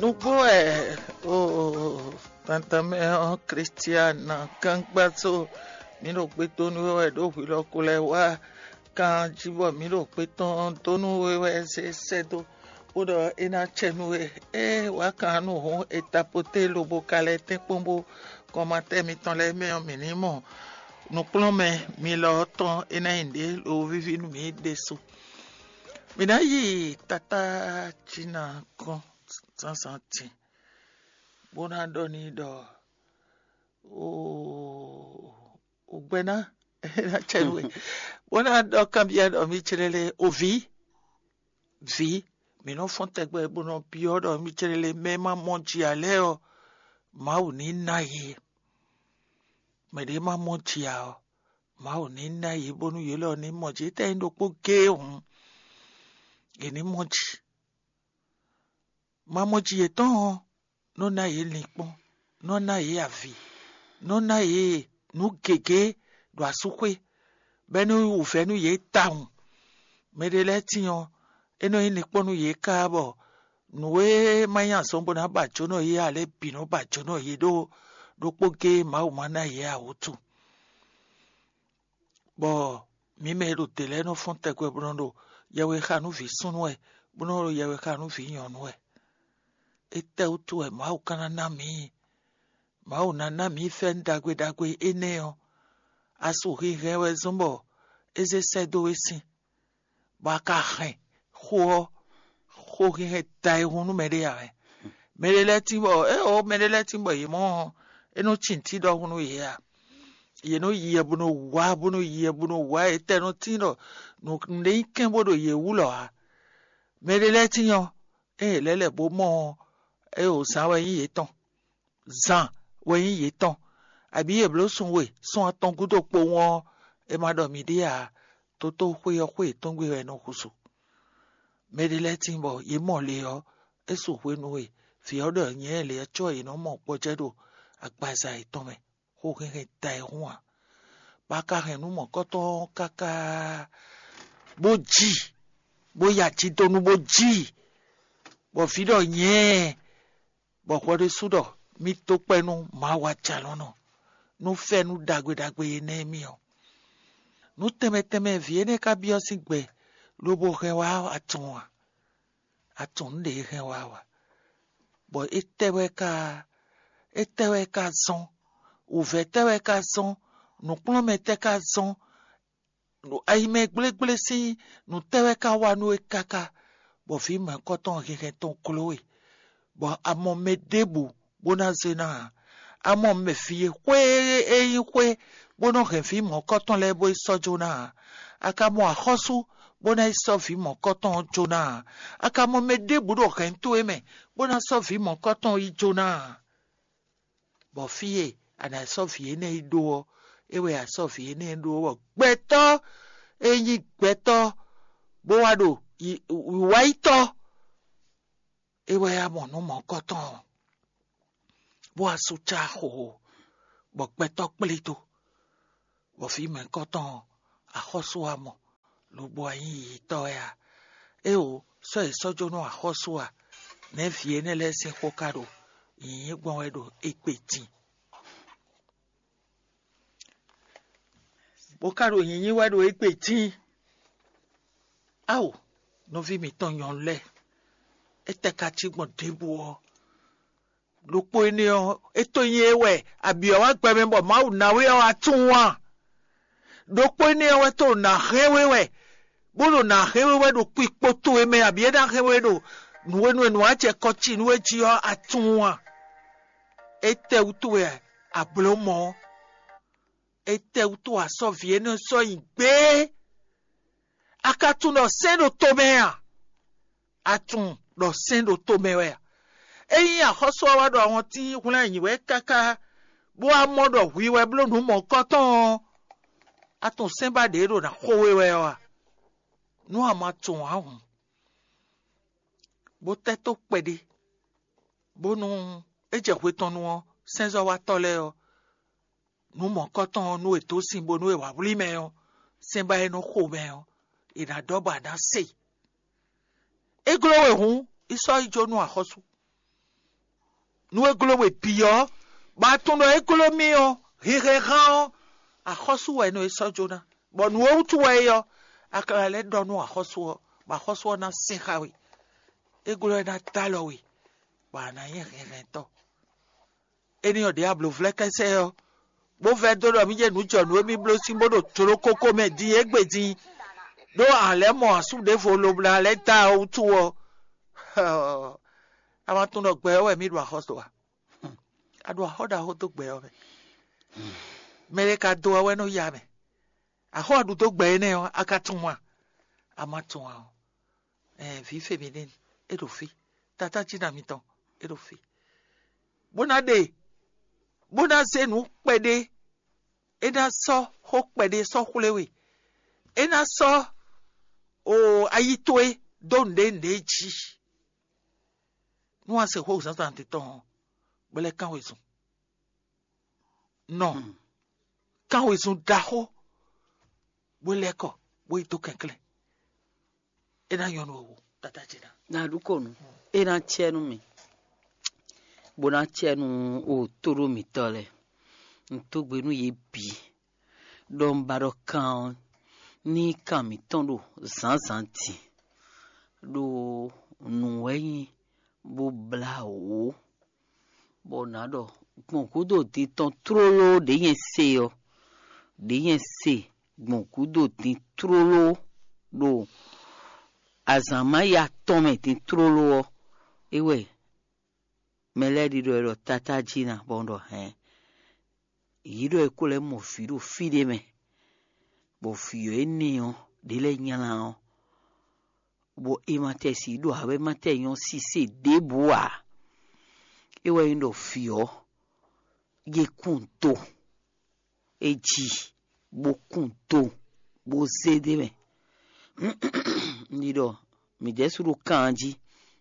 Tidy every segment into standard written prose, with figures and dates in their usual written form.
No boy, oh, tanta me Christiana, Kangbaso, Miro Petonu, do Vilocule, can Jibo Miro Peton, Tonu, Seto, Udo, Ina Chenue, Wakano, Etapote, Lobo Calete, Pombo, Comate, Miton, le minimum. Nous plombons, mille temps, et n'ainde, l'eau vivi nous met dessous. Minayi, tata, china, con. Santi bona doni do o gbena na chenwe bona do cambia do mi chelele o vi mi no fonte gbe bono bio do mi chelele mema monchi aleo mau ni nayi me de ma monchi a mau ni nayi bonu yelo ni monchi te ndo po ge on eni monchi Mamoji eton non na ye linkpon non na ye avi non na ye nou gege do asukwe benu ou fe nou ye taun medele tiyon eno ye linkpon nou ye kabo nou e mayan son bona bacho no ye ale pino bacho no ye do poke ma ou mana ye a otu bo mi me do tele no fonte kwe brondo yawe khanu vi sunwe bono yawe khanu vi yonwe ete utu mau kana nami mau na nami dagwe eneo asuhi rewe zombo eze sedo esi baka he ho he tai hunu mere leti bo mere leti bo yimo eno chinti do hunu ya ye no ye buno wa ete no tino no ndei kembo ye wulo ha mere leti yo lele bo mo o sa wa yi eton zan wa yi eton abi e blo sunwe son aton gudo po won e ma do mi dia to hwe ton gbe re no kusu me de letin bo ye mo le yo e so hwe no we fi odo yen le cho yi no mo po je do agbaza eton me ho ke dai huan ba ka hen no mo ko to kaka boji boya ti donu boji bo fi do yen Bokwade sudo mi to penu ma wa chalono nu fe nu dagwe ne mi o nu teme viene ka bi osigbe lo bo rewa atun de rewa bo etewe ka son ou vetewe ka son nu plomete ka son nu aime gble si nu tewe ka wa nu ekaka bo fi ma koton rire ton kloe bo amon me debu bona zena amon me fie kwe bono refi mon koton le bo sojona akamo ahosu bona isofi mon koton jona akamo me debu do rento eme bona sofi mon koton I jona bo fie ana sofi ene ido ewe a sofi ene ido gbeto eyi gbeto bo wado waito ewe ya mon koton bo asucha ho bo gbeto plito bo fi men koton ahosu amo lo bo ayin to ya o so sojo no ahosu a ne fie ne le se kokaro yin gbon wedo epetin bo karo yin wedo epetin awo no vi mi ton yon le etekati gbon debu lopo eniyan eto yin ewe abi o wa gbe me bo ma na we o atun wa lopo eniyan we to na hewewe bolo na hewewe do pipo to eme abi e da hewe do nu ache kochi nu eji o atun wa ete utu e ablomo ete utu aso vie no so igbe akatun no sendo tomea atun no sendo tomewe eyin ahoso wa do awon ti kunle yin we kaka bo amodo wiwe blonu mo koton atun semba de ro na howewe wa nu amatun ahun bo teto pede bonu ejekwe tonu senzo wa tole o nu mo koton nu eto simbo nu e wa buli me o semba e no ho me o ina doba na sei eglowe hun iso ijo nu ahoso nous écolo et pire, bah ton écolo mio, hirerant, à Hosu et nous et Sojona. Bon, nous autres, ouais, à la dans nous à Hosu, bah Hosu na Serawi. Écolo na Talowi, bah na hirerento. Et nous diable, v'lait que c'est, bon, fait de la vie, nous, John, nous, mi blossimbo, tolo coco, me dit, égbedi. Do ale mo asu de folo bla le ta o tu o ama tun do gbe o e mi do hosto wa adu hoda ho to gbe o me mere ka do we no ya me a ho adu to gbe ne o aka tun wa ama tun wa fi feminine e do fi tata china mi ton e do fi bona se nu pede e da so ho pede so kulewe e na so o ayitoe donde ndeji no ase ho sa tante ton bele kan wesun non kan wesun daho bele ko bo to kenkle e na yon wo tata jina na dukonu e na chenu mi bona chenu o toro mi tole ntogbe nu ye bi don baro kan ni kami tondo zanzanti do nuweyin bo blawo bonado gbonkudo ti ton trolo de yen se gbonkudo ti trolo do azama ya tome ti trolo ewe meledi do tata jina bondo yido ekole mo fido fide me bo fiyo enio dele nyala bo imatesi do habe mateyon si se deboa ewe ndo fiyo ye kunto eji bo kunto bo zede me nido mi desuru kanji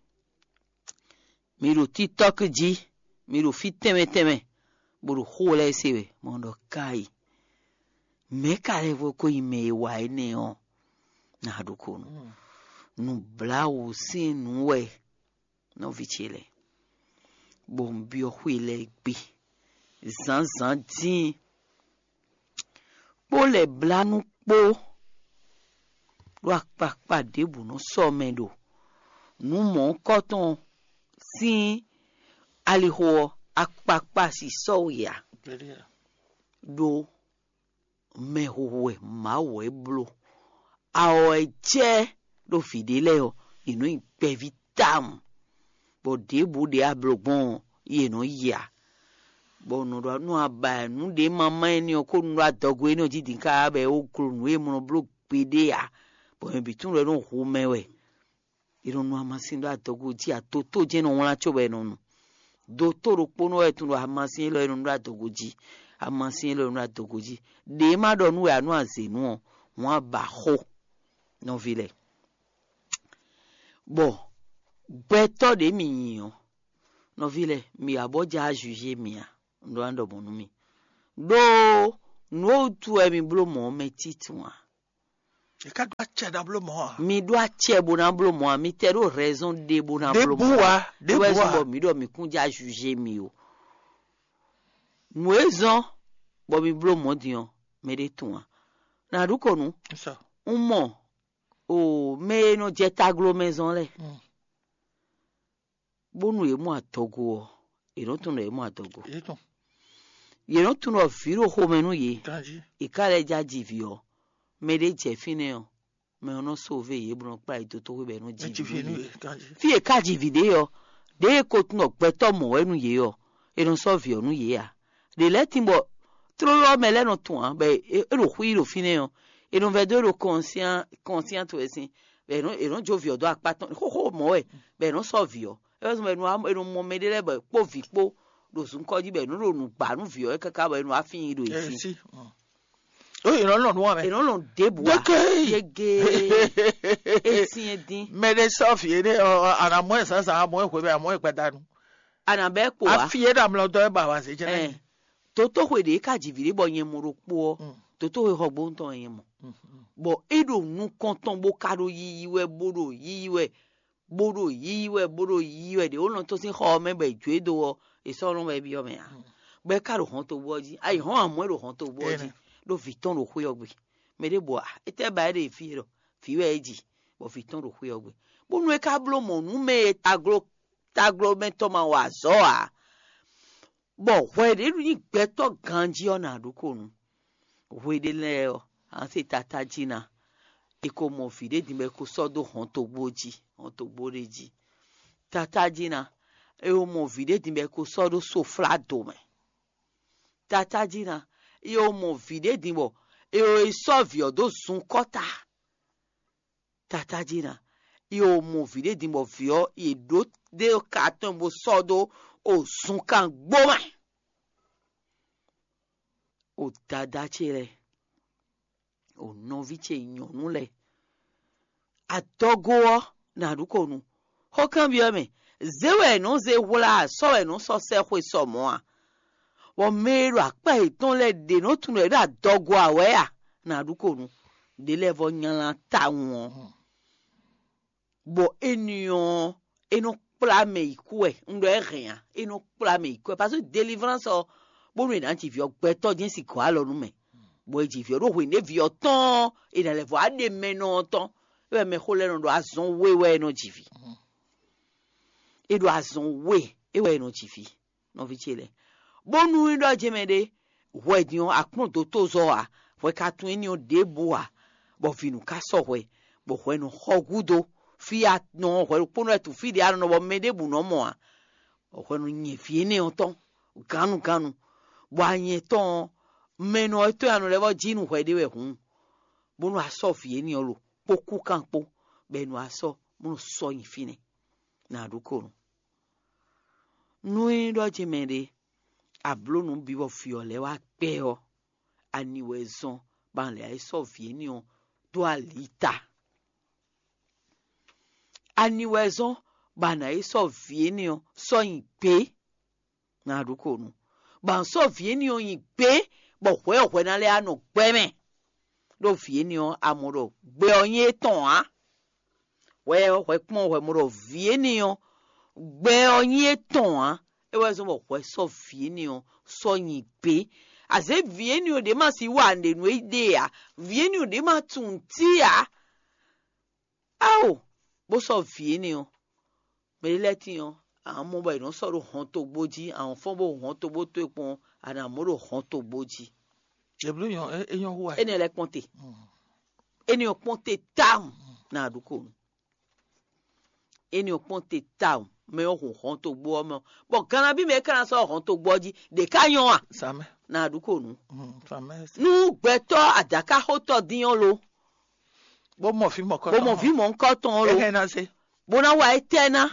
mi ro tiktok ji mi ro fiteme bo hole sewe mondo kai mekale voko ime wa eneo na hadukunu nu blau sinwe no vichile bombio huile gbi zanzan din po le blanu po lo apapa debu no somendo nu mo koton sin aliho apapa si soya do mehuwe mawe blo aoje do fidele o inu ipe vitam bo debu de ablogbon ye no ya bo no do no aba nu de mama eni o ko nu adogo eni o jidin ka be o kru nu e mo blo pede ya bo e bitun re no hu mewe iro nu amasin do adogo ji atoto je no won chobe no do toro pono e tun do amasin lo enu do adogo ji amasin lo enu adogo ji de ma do nu anu azenu won ba ho no vile bo beto de mi yin no vile mi aboja juger mi ndo ando bonu mi do no tu e mi blo mo metitwa e ka do ache da blo mo mi do ache bona blo mo mi tero raison de bona blo mo de boa mi do mi kunja juger mi o moezon bo mi blo mo dion me de tuwa na duko nu ça mo o me no jeta glo maison le bonu e mo atogo e no tun e mo atogo ye no tun o firo ho menu ye e kale jaji vio me de je fine o me no sauve ye bro pa ito to we no ji fi e kaji video de ko tun o gbeto mo enu ye o e no so vio nu ye a de letimbo trolo me le no tun be e ro huiro fine o e no vedo ro conscient to esin be no e no jo vio do apaton ho mo e be no so vio e no mo me de le be po vi po do sun ko ji be no ro nu gba nu vio e kaka be no afin do esi o ino lo nu ame ino lo debu yege esin edin me de so fi de ara mo sa mo e ko be mo e padanu ana be po wa afie da mlo do e ba wa se je toto hwe de ka jivire bo yen mo ro po toto hwe hogbo nton yen mo bo edo nu konton bo karo yiyiwe bodo yiyiwe bodo yiwe de ono to sin ho me be dwedo e so no be bi o me a be ka ro hon to boji ai hon amo ro hon to boji lo viton ro hwe ogbe me de bo ete ba de fi ro fi we eji bo viton ro hwe ogbe bo nu e ka blo mo nu me taglo me to ma wa zo a bo hwe de ni gbe to ganji ona aduko nu hwe de le o an se tata jina iko mo fi de dimbe ko sodo hon to boreji tata jina e o mo fi de dimbe ko sodo so flado me tata jina e o mo fi de dimbo e o sovio do sun kota tata jina e o mo fi de dimbo fio e do de o carton bo sodo o sun kan gboma o dada chere o novice inyonule adogo na rukonu hokan biome zewe no ze wula so no so se hwe so mo a wo meru apa iton le de no tun le adogo awe a na rukonu de level nyan ta won bo enion eno plame ikwe ndo erin eno plame ikwe parce que délivrance bo no anti vi ogbeto din si ko alo nu me bo eji fi ro ne vi oton e na le vo ade meno oton e me khole no do azon we no jivi e do azon we e we no jivi no vi chele bo nu ndo jemede we dion akpon to zo a we ka tun eni o de bo a bo finu ka so we bo we no hogudo fi at no we pono tu fi de no bo mede bu no mo a o we no nye fi eni oton ganu bo anye ton meno eto anu lewo jinu hwede we hun bunu aso fie ni olo poku kanpo benu aso bunu so yin fine na dukoro nu ndo jemede ablo nu biwo fio le wa pe o aniwezon ban le aso fie ni o do alita aniwezon ban aso fie ni o so yin pe na dukoro ban so fie ni o yin pe bo hwe na le anu gbeme do fie ni o amoro gbe oyin ton a we pon we mo ro fie ni o gbe oyin ton a e we so bo hwe so fie ni o so yin pe aze fie ni o de ma si wa ndenu ide a fie ni o de ma tun ti a awo bo so fie ni o me leti o àwọn mo ba ino sọ̀rọ̀ hon to gboji àwọn fon bo hon to bo to epon ana moro hon to gboji jeblu yon huwa ene le ponte ene o ponte town na aduko ene o ponte town me o hon to gbo mo bo kana bi me kana so hon to gboji de kayon a same na aduko nu same nu gbeto adaka ho to diyan lo bo mo fi mo nko ton lo e na se bo na wa etena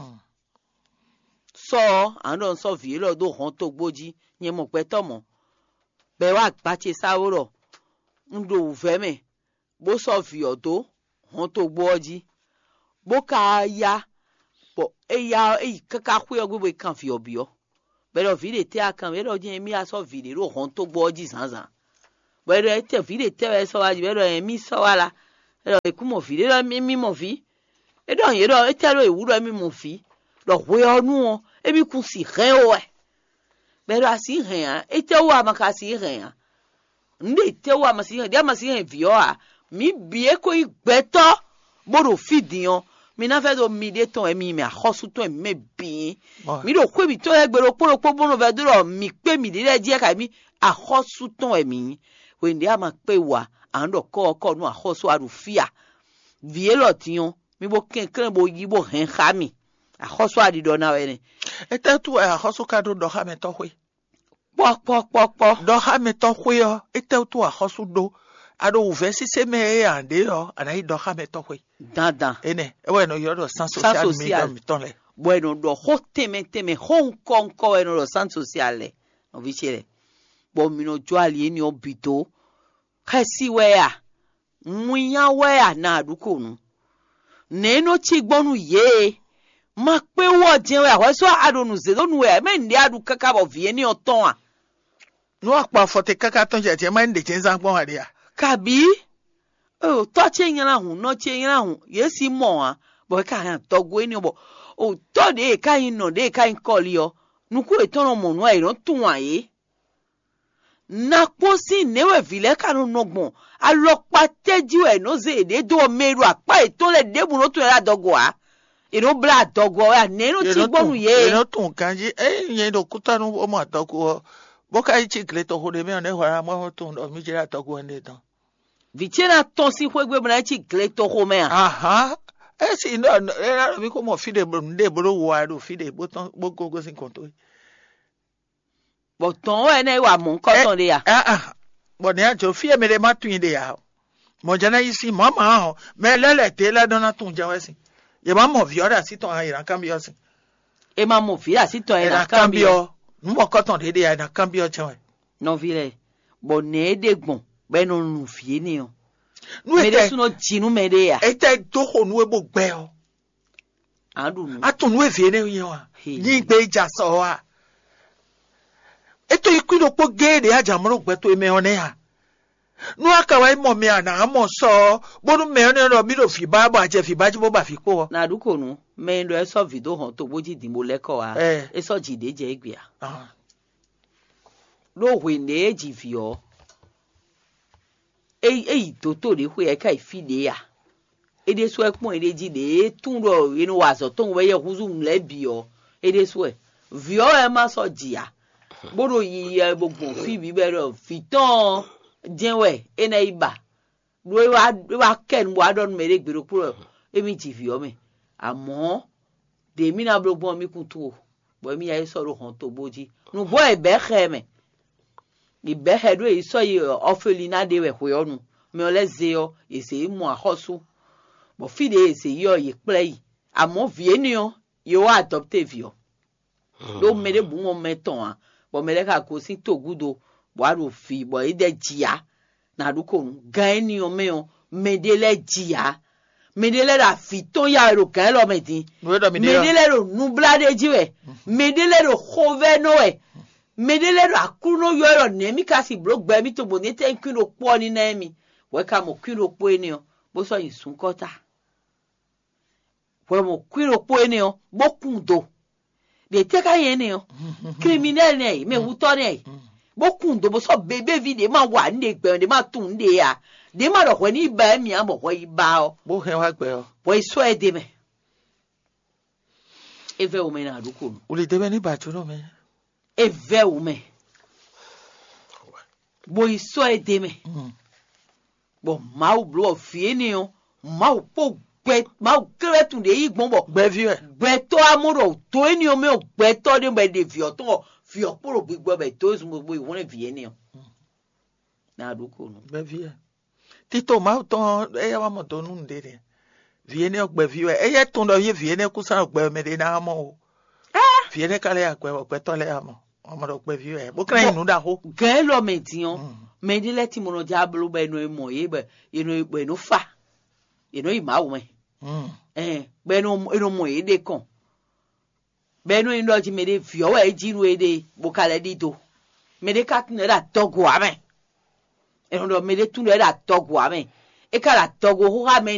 so ando so vi lo do hon to gboji yen mo pe to mo be wa gba che saworo ndo ufe me bo so vi odo hon to gboji bo ka ya bo kaka hwe ogbo kan fi obio be lo vi de te akan be lo je mi aso vi de ro hon to gboji sansan be lo te vi de te we so wa be lo mi so wala be lo ku mo vi de lo mi mo vi e do yen do e te lo ewuro mi mo fi lo hwe onu o ebi kun si ren o bero asi ren ete wa makasi ren nde te wa masi ren dia masi ren vio a mi bie ko igbeto boro fidion mi na fe do mi de ton emi me ahosu ton me bi mi do kwe bi to egbero poropo bono ve do mi pe mi de je ka mi ahosu ton emi we ndi ama pe wa ando ko nu ahosu arufia vie lo tion mi bo ken bo yibo ren khami ahosu adido na we ni ete tu ahosu ka do ha me to hwe po do ha me to hwe o ete tu ahosu do ado uvesi se me ande o ana do ha me to hwe dandan ene e we no yo do sans social mi ton le bueno do hoteme Hong Kong ko we no do sans social le no vichere bo mi no jo ali ni obito kasi we ya muya we ya na aduko nu neno chigbonu ye ma pe wo jen we aweso adonu ze donu we me ndi adu kaka bo vie ni oton a no apa fote kaka ton je ma ndi chenza gbon ade a kabi o to che yin la hun no che yin la hun ye si mo a bo ka han togo eni bo o to de ka yin no de ka yin call yo nuku etono mo no e ron tun aye na posi newe vile kanu nogbon alopa teju e no ze de do meru apa eto le debu no tun era dogo a ero bla dogo a nenu ti gbonu ye ero tun kanji yen do kutanu o ma dogo boka ichi kleto hode me ne hora mo tun do mi jira dogo ende dan vichena ton si kwegbe bna ichi kleto ho me aha si no era mi ko mo fide de bro wa do fide boton bogogo sin konto boton we na wa mo nkan ton de ya bo ne ajo fi emere ma tun de ya mo jana isi mama ho me lele te la dona tun jawe sin ye ma mo viora si ton ira cambio sin e ma mo viora si ton ira cambio mo ko ton de ya na cambio jawe no vile bo ne de gbon be no nu fie ni o me de suno jinu me de ya ete do ho nu ebo gbe o adunu atunu e vie ne yen wa ni gbe ja so wa eto ikwilo po gere ajamoro gbe to eme one ha nu aka wa mo mi ana amo so bonu me one ro mi ro fi ba ba je fi ba ji bo ba fi ko na duko nu me ndo e so video han to boji di mo leko wa e so jide je igbe a lo hwe ne eji fi o to de hwe e kai fi de ya ede so ekpon ede ji de tun ro inu wa so ton we ye huzu nle bi o ede so e vi o e ma so ji ya gboro yi gbogbo fi bi bere fi ton jenwe ena iba wa ken wa don mere gbero kuro emi ti fi o me amo de mi na gbogbo mi kun to bo mi ya so ro han to boji nu bo e be kheme ibe hedo e so yi ofeli na de we hoyonu me ole zeo ese mu ahosu bo fi de ese yo yi play amo vie ni o yo adopte vio do mere bu mo meton a bo mere ka ko si to gudo bo aro fi bo ide jia na ruko gan ni o me o medele jia medele ra fi ton ya ro kan lo medin medele ro nublade jiwe medele ro hoveno e medele ro akuno yo ro nemi kasi bro gbe mi to bo ni ten kilo po ni na mi we ka mo kilo po eni o bo so yin sun kota we mo kilo po eni o bo kundo de te ka yen ni o criminel ni me wuto ni bo kundo bo so bebe vide ma wa ni gbe de ma tun de ya de ma ro ni ba mi amo ko iba o bo he wa gbe o bo so e de me eve o me na ruko o le de be ni ba turo me eve o me bo so e de me bo ma o blo fi ni o ma o po gbe ma o kere tun de igbon bo gbe vi e gbe to amuro to eni o me o gbe to de be de fi o to fi oporo gbigbo be to sun gbogbo iwon vi eni o na ruko nu gbe vi e tito ma to e ya wa mo to nu ndere vi eni o gbe vi e ye tun do ye vi eni ku san gbe me de na mo o vi eni kale ya gbe to le amo omo do gbe vi e bo kran inu da ho ge lo me ti on me de leti mo no jablu be no mo ye be inu pe no fa inu ima wo me be no mo ye de kan be no ndo ji me de fi o e jiru e de bo kale dito me de kat ne da togo ame eno do me de tun le da togo ame e kala togo ho ha me